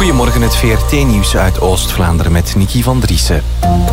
Goedemorgen, het VRT-nieuws uit Oost-Vlaanderen met Nicky van Driessen.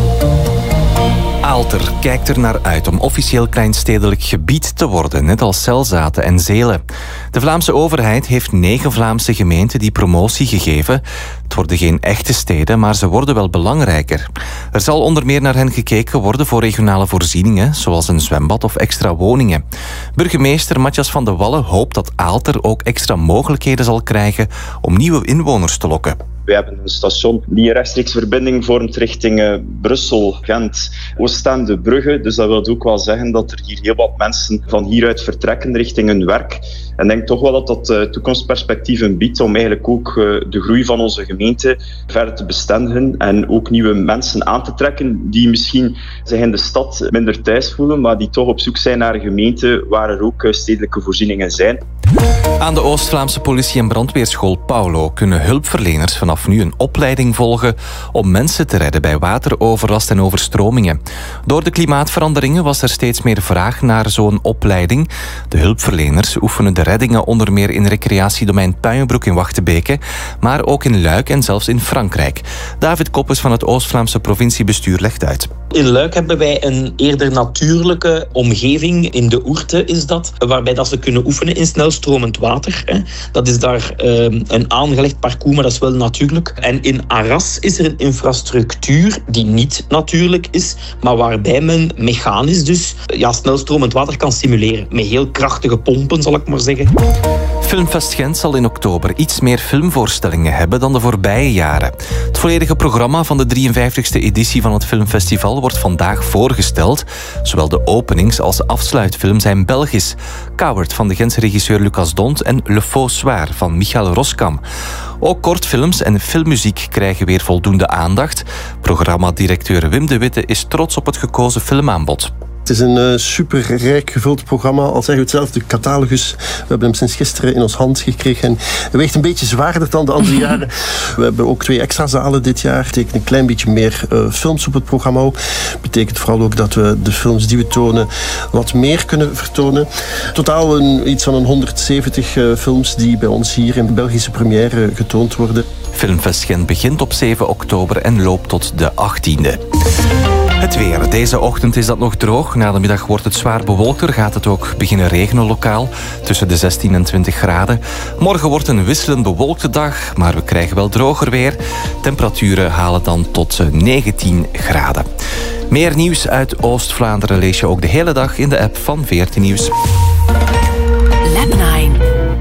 Aalter kijkt er naar uit om officieel kleinstedelijk gebied te worden, net als Zelzaten en Zelen. De Vlaamse overheid heeft 9 Vlaamse gemeenten die promotie gegeven. Het worden geen echte steden, maar ze worden wel belangrijker. Er zal onder meer naar hen gekeken worden voor regionale voorzieningen, zoals een zwembad of extra woningen. Burgemeester Matthias van de Wallen hoopt dat Aalter ook extra mogelijkheden zal krijgen om nieuwe inwoners te lokken. We hebben een station die een rechtstreeks verbinding vormt richting Brussel, Gent, Oostende, Brugge. Dus dat wil ook wel zeggen dat er hier heel wat mensen van hieruit vertrekken richting hun werk. En ik denk toch wel dat dat toekomstperspectieven biedt om eigenlijk ook de groei van onze gemeente verder te bestendigen en ook nieuwe mensen aan te trekken die misschien zich in de stad minder thuis voelen, maar die toch op zoek zijn naar een gemeente waar er ook stedelijke voorzieningen zijn. Aan de Oost-Vlaamse politie- en brandweerschool Paulo kunnen hulpverleners vanaf nu een opleiding volgen om mensen te redden bij wateroverlast en overstromingen. Door de klimaatveranderingen was er steeds meer vraag naar zo'n opleiding. De hulpverleners oefenen de reddingen onder meer in recreatiedomein Puijenbroek in Wachtebeke, maar ook in Luik en zelfs in Frankrijk. David Koppes van het Oost-Vlaamse provinciebestuur legt uit. In Luik hebben wij een eerder natuurlijke omgeving, in de Oerte is dat, waarbij dat ze kunnen oefenen in snelstromend water. Dat is daar een aangelegd parcours, maar dat is wel natuurlijk. En in Arras is er een infrastructuur die niet natuurlijk is, maar waarbij men mechanisch dus snelstromend water kan simuleren. Met heel krachtige pompen, zal ik maar zeggen. Filmfest Gent zal in oktober iets meer filmvoorstellingen hebben dan de voorbije jaren. Het volledige programma van de 53e editie van het filmfestival wordt vandaag voorgesteld. Zowel de openings- als afsluitfilm zijn Belgisch. Coward van de Gentse regisseur Lucas Dont en Le Faux Soir van Michael Roskam. Ook kortfilms en filmmuziek krijgen weer voldoende aandacht. Programmadirecteur Wim de Witte is trots op het gekozen filmaanbod. Het is een super rijk gevuld programma. Al zeggen we het zelf, de catalogus. We hebben hem sinds gisteren in ons hand gekregen. En hij weegt een beetje zwaarder dan de andere jaren. We hebben ook 2 extra zalen dit jaar. Dat betekent een klein beetje meer films op het programma. Dat betekent vooral ook dat we de films die we tonen wat meer kunnen vertonen. Totaal iets van 170 films die bij ons hier in de Belgische première getoond worden. Filmfest Gent begint op 7 oktober en loopt tot de 18e. Het weer. Deze ochtend is dat nog droog. Na de middag wordt het zwaar bewolkter. Gaat het ook beginnen regenen lokaal. Tussen de 16 en 20 graden. Morgen wordt een wisselend bewolkte dag. Maar we krijgen wel droger weer. Temperaturen halen dan tot 19 graden. Meer nieuws uit Oost-Vlaanderen lees je ook de hele dag in de app van VRT Nieuws. Lab 9.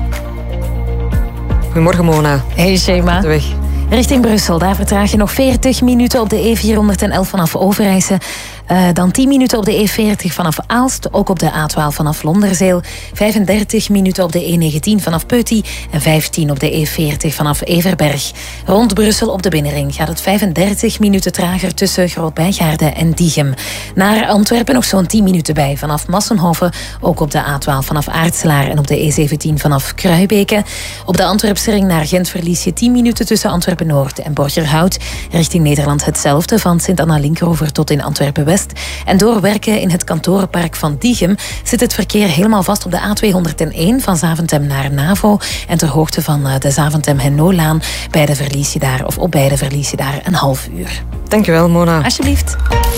Goedemorgen Mona. Hey Shema. De weg. Richting Brussel, daar vertraag je nog 40 minuten op de E411 vanaf Overijse. Dan 10 minuten op de E40 vanaf Aalst, ook op de A12 vanaf Londerzeel. 35 minuten op de E19 vanaf Peuty en 15 op de E40 vanaf Everberg. Rond Brussel op de binnenring gaat het 35 minuten trager tussen Groot-Bijgaarde en Diegem. Naar Antwerpen nog zo'n 10 minuten bij vanaf Massenhoven, ook op de A12 vanaf Aartselaar en op de E17 vanaf Kruibeke. Op de Antwerpse ring naar Gent verlies je 10 minuten tussen Antwerpen-Noord en Borgerhout. Richting Nederland hetzelfde, van Sint-Anna-Linkeroever tot in Antwerpen-West. En door werken in het kantorenpark van Diegem zit het verkeer helemaal vast op de A201 van Zaventem naar Navo. En ter hoogte van de Zaventem-Hennolaan, op beide verlies je daar een half uur. Dankjewel, Mona. Alsjeblieft.